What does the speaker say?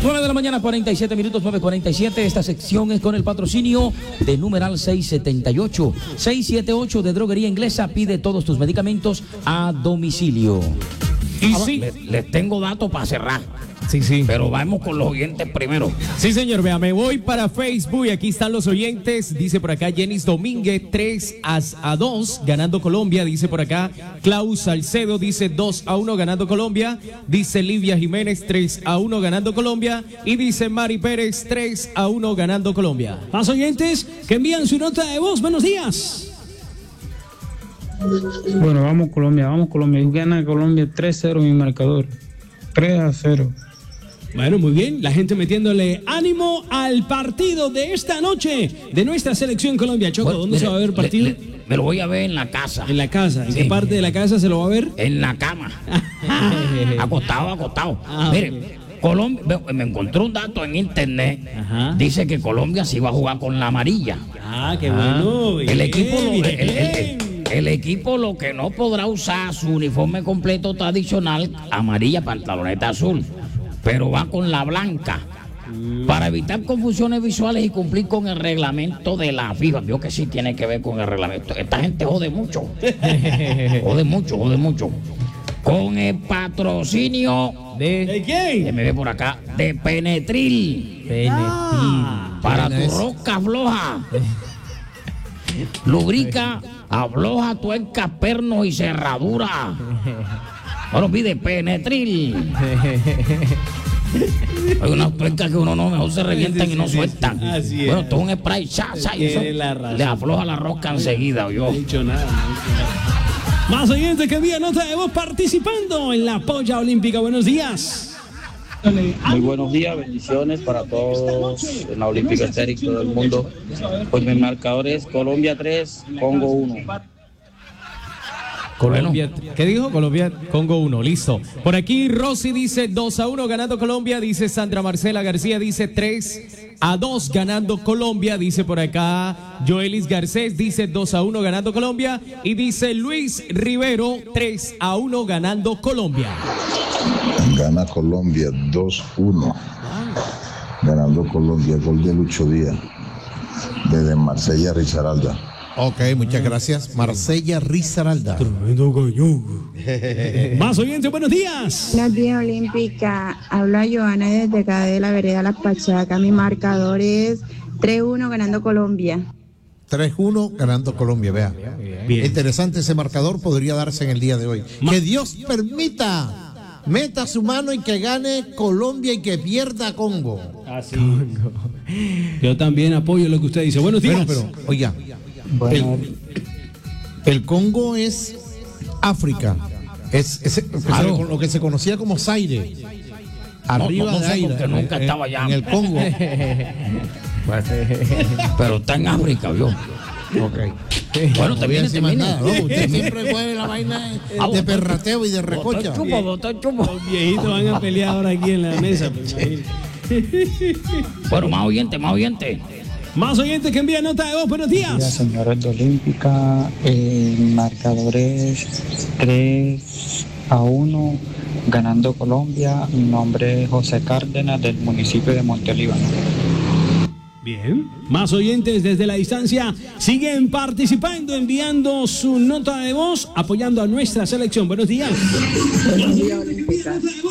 9 de la mañana, 47 minutos, 9:47. Esta sección es con el patrocinio de numeral 678. 678 de Droguería Inglesa. Pide todos tus medicamentos a domicilio. Y sí, les tengo datos para cerrar. Sí. Pero vamos con los oyentes primero. Sí, señor, vea, me voy para Facebook y aquí están los oyentes. Dice por acá Jenis Domínguez, 3-2, ganando Colombia. Dice por acá Klaus Salcedo, dice 2-1, ganando Colombia. Dice Livia Jiménez, 3-1, ganando Colombia. Y dice Mari Pérez, 3-1, ganando Colombia. Más oyentes que envían su nota de voz. Buenos días. Bueno, vamos Colombia. Gana Colombia 3-0 mi marcador. 3-0. Bueno, muy bien, la gente metiéndole ánimo al partido de esta noche de nuestra selección Colombia. Choco, Bueno, ¿dónde se va a ver el partido? Me lo voy a ver en la casa. En la casa. ¿En Sí. qué parte de la casa se lo va a ver? En la cama. acostado. Ah, Mire, Colombia, me encontré un dato en internet. Ajá. Dice que Colombia sí va a jugar con la amarilla. Ah, qué bueno. El bien, equipo, bien. el equipo lo que no podrá usar su uniforme completo tradicional, amarilla, pantaloneta azul, pero va con la blanca. Para evitar confusiones visuales y cumplir con el reglamento de la FIFA. Vio que sí tiene que ver con el reglamento. Esta gente jode mucho. Jode mucho. Con el patrocinio ¿De quién? me ve por acá, de Penetril. Para tu rosca floja. Lubrica, afloja tuercas, pernos y cerradura. Bueno, pide Penetril. Hay unas tuercas que uno no, mejor se revientan y no sueltan. Así es. Bueno, esto es un spray, y eso Tiene la razón. le afloja la rosca enseguida, yo. No he dicho nada. Más oyentes que envían nota de voz participando en la polla olímpica. Buenos días. Muy buenos días, bendiciones para todos en la Olímpica Estéril, todo el mundo. Pues mi marcador es Colombia 3, Congo 1. Colombia, ¿qué dijo? Colombia, Congo 1, listo. Por aquí Rosy dice 2-1 ganando Colombia, dice Sandra Marcela García, dice 3-2 ganando Colombia, dice por acá Joelis Garcés, dice 2-1 ganando Colombia, y dice Luis Rivero 3-1 ganando Colombia. Gana Colombia 2-1. Ganando Colombia, gol de Lucho Díaz. Desde Marsella, Risaralda. Ok, muchas gracias. Marsella Risaralda. Más oyentes, buenos días. Buenos días, Olímpica. Habla Joana desde acá de la vereda Las Pachacas. Mi marcador es 3-1 ganando Colombia. 3-1 ganando Colombia, vea. Bien. Interesante ese marcador, podría darse en el día de hoy. Que Dios permita, meta su mano y que gane Colombia y que pierda Congo. Así. Yo también apoyo lo que usted dice. Buenos días. Bueno, pero, oiga, el Congo es África. Es Claro. lo que se conocía como Zaire. Arriba no de sé, Zaire, porque nunca estaba allá. en el Congo. Pero está en África, vio. Ok. Bueno, termine. Nada, ¿no? Usted siempre juega la vaina de perrateo y de recocha. Botón chupo. Los viejitos van a pelear ahora aquí en la mesa. Pues. Bueno, más oyente. Más oyentes que envían nota de voz. Buenos días. Señores de Olímpica, el marcador es 3-1 ganando Colombia. Mi nombre es José Cárdenas del municipio de Montelíbano. Bien. Más oyentes desde la distancia siguen participando, enviando su nota de voz, apoyando a nuestra selección. Buenos días. Buenos días, Olímpica.